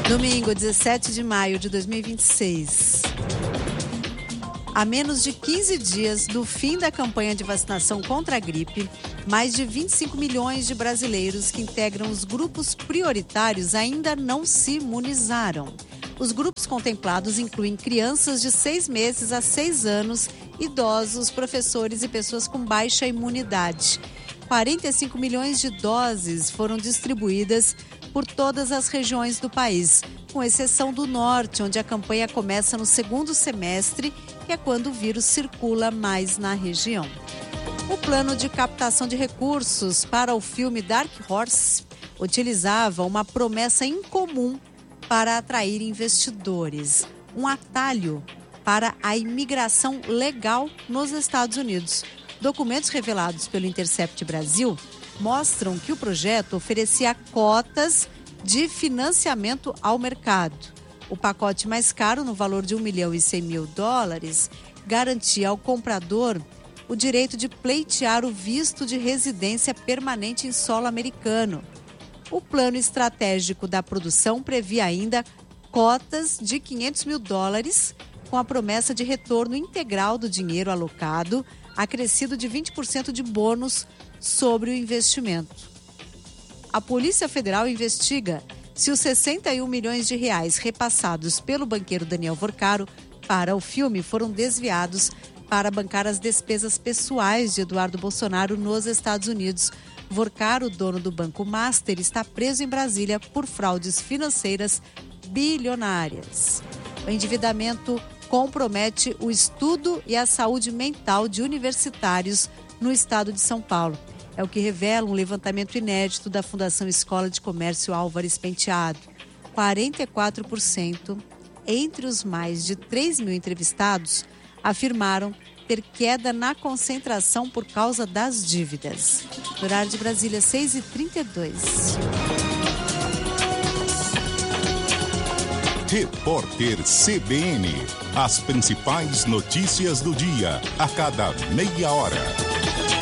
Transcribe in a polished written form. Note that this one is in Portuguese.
Domingo, 17 de maio de 2026. A menos de 15 dias do fim da campanha de vacinação contra a gripe, mais de 25 milhões de brasileiros que integram os grupos prioritários ainda não se imunizaram. Os grupos contemplados incluem crianças de 6 meses a 6 anos, idosos, professores e pessoas com baixa imunidade. 45 milhões de doses foram distribuídas por todas as regiões do país, com exceção do norte, onde a campanha começa no segundo semestre, que é quando o vírus circula mais na região. O plano de captação de recursos para o filme Dark Horse utilizava uma promessa incomum para atrair investidores, um atalho para a imigração legal nos Estados Unidos. Documentos revelados pelo Intercept Brasil mostram que o projeto oferecia cotas de financiamento ao mercado. O pacote mais caro, no valor de $1.100.000, garantia ao comprador o direito de pleitear o visto de residência permanente em solo americano. O plano estratégico da produção previa ainda cotas de $500.000, com a promessa de retorno integral do dinheiro alocado, acrescido de 20% de bônus sobre o investimento. A Polícia Federal investiga se os 61 milhões de reais repassados pelo banqueiro Daniel Vorcaro para o filme foram desviados para bancar as despesas pessoais de Eduardo Bolsonaro nos Estados Unidos. Vorcaro, dono do Banco Master, está preso em Brasília por fraudes financeiras bilionárias. O endividamento compromete o estudo e a saúde mental de universitários no estado de São Paulo. É o que revela um levantamento inédito da Fundação Escola de Comércio Álvares Penteado. 44% entre os mais de 3 mil entrevistados afirmaram ter queda na concentração por causa das dívidas. Horário de Brasília, 6h32. Repórter CBN. As principais notícias do dia, a cada meia hora.